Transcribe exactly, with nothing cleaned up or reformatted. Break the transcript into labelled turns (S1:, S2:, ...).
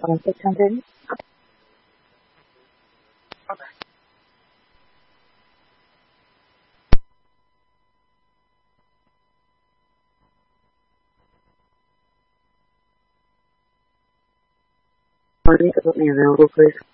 S1: Want to say something? Okay. Marty, put me available, please.